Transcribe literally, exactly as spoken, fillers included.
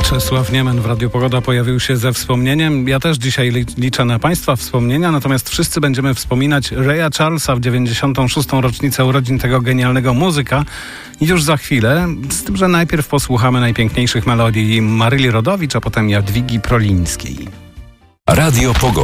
Czesław Niemen w Radiu Pogoda pojawił się ze wspomnieniem. Ja też dzisiaj li- liczę na Państwa wspomnienia, natomiast wszyscy będziemy wspominać Raya Charlesa w dziewięćdziesiątą szóstą rocznicę urodzin tego genialnego muzyka. Już za chwilę, z tym, że najpierw posłuchamy najpiękniejszych melodii Maryli Rodowicz, a potem Jadwigi Prolińskiej. Radio Pogoda.